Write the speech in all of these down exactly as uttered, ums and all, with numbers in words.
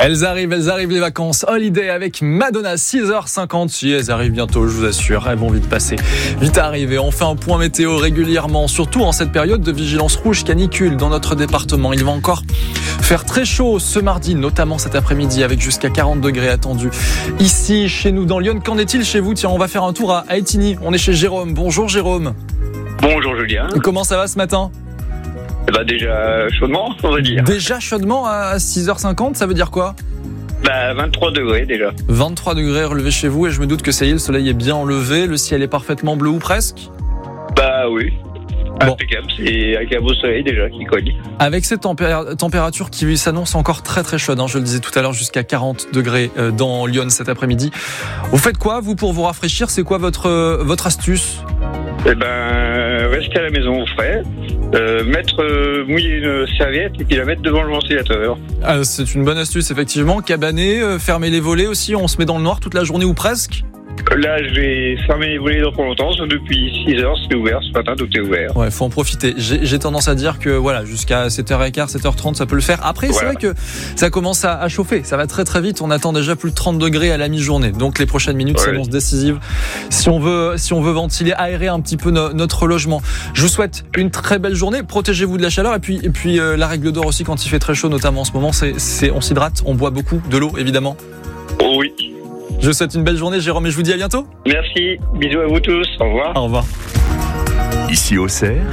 Elles arrivent, elles arrivent les vacances Holiday avec Madonna, six heures cinquante. Si elles arrivent bientôt, je vous assure, elles vont vite passer, vite arriver. On fait un point météo régulièrement, surtout en cette période de vigilance rouge canicule dans notre département. Il va encore faire très chaud ce mardi, notamment cet après-midi avec jusqu'à quarante degrés attendus ici chez nous dans Lyon. Qu'en est-il chez vous? Tiens, on va faire un tour à Étigny. On est chez Jérôme. Bonjour Jérôme. Bonjour Julien. Comment ça va ce matin? Bah déjà chaudement, on va dire. Déjà chaudement à six heures cinquante, ça veut dire quoi? Bah vingt-trois degrés déjà. vingt-trois degrés relevés chez vous, et je me doute que ça y est, le soleil est bien enlevé, le ciel est parfaitement bleu ou presque? Bah oui. Bon. Impeccable, c'est avec un beau soleil déjà qui cogne. Avec cette tempé- température qui s'annonce encore très très chaude, hein, je le disais tout à l'heure, jusqu'à quarante degrés dans Lyon cet après-midi. Vous faites quoi vous pour vous rafraîchir? C'est quoi votre, votre astuce? Eh ben, rester à la maison au frais, euh, mettre, euh, mouiller une serviette et puis la mettre devant le ventilateur. Ah, c'est une bonne astuce effectivement. Cabaner, euh, fermer les volets aussi, on se met dans le noir toute la journée ou presque? Là, je vais fermer les volets dans pas longtemps. Depuis six heures, c'est ouvert. Ce matin, tout est ouvert. Ouais, faut en profiter. J'ai, j'ai tendance à dire que voilà, jusqu'à sept heures quinze, sept heures trente, ça peut le faire. Après, ouais. C'est vrai que ça commence à, à chauffer. Ça va très très vite. On attend déjà plus de trente degrés à la mi-journée. Donc les prochaines minutes ouais. s'annoncent décisives. Si on veut, si on veut ventiler, aérer un petit peu no, notre logement. Je vous souhaite une très belle journée. Protégez-vous de la chaleur et puis et puis euh, la règle d'or aussi quand il fait très chaud, notamment en ce moment, c'est, c'est on s'hydrate, on boit beaucoup de l'eau évidemment. Oh oui. Je vous souhaite une belle journée, Jérôme, et je vous dis à bientôt. Merci, bisous à vous tous, au revoir. Au revoir. Ici Auxerre,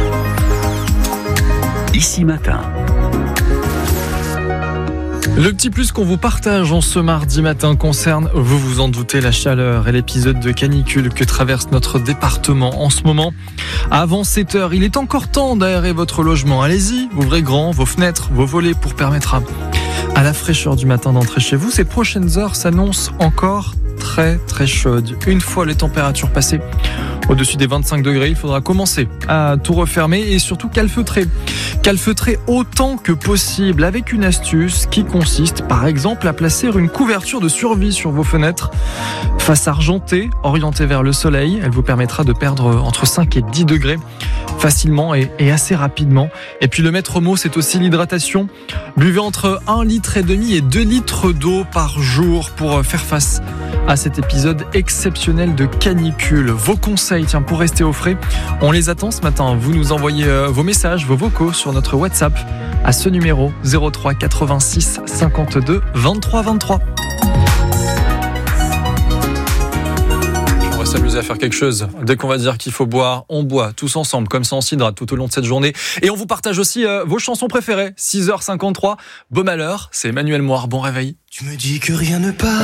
ici matin. Le petit plus qu'on vous partage en ce mardi matin concerne, vous vous en doutez, la chaleur et l'épisode de canicule que traverse notre département en ce moment. Avant sept heures, il est encore temps d'aérer votre logement. Allez-y, ouvrez grand vos fenêtres, vos volets pour permettre à... à la fraîcheur du matin d'entrer chez vous. Ces prochaines heures s'annoncent encore très très chaudes. Une fois les températures passées au-dessus des vingt-cinq degrés, il faudra commencer à tout refermer et surtout calfeutrer. Calfeutrer autant que possible avec une astuce qui consiste par exemple à placer une couverture de survie sur vos fenêtres. Face argentée, orientée vers le soleil, elle vous permettra de perdre entre cinq et dix degrés facilement et, et assez rapidement. Et puis le maître mot, c'est aussi l'hydratation. Buvez entre un litre et demi et deux litres d'eau par jour pour faire face à cet épisode exceptionnel de canicule. Vos conseils, tiens, pour rester au frais, on les attend ce matin. Vous nous envoyez euh, vos messages, vos vocaux sur notre WhatsApp à ce numéro zéro trois quatre-vingt-six cinquante-deux vingt-trois vingt-trois. On va s'amuser à faire quelque chose. Dès qu'on va dire qu'il faut boire, on boit tous ensemble, comme ça on s'hydrate tout au long de cette journée. Et on vous partage aussi euh, vos chansons préférées. six heures cinquante-trois, Beau Malheur, c'est Emmanuel Moir. Bon réveil. Tu me dis que rien ne passe.